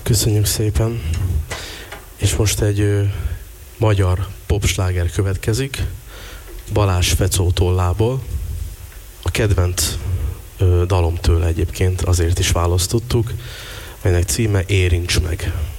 Köszönjük szépen. És most egy magyar popsláger következik, Balázs Fecó tollából. A kedvenc dalom tőle egyébként, azért is választottuk, melynek címe Érints meg.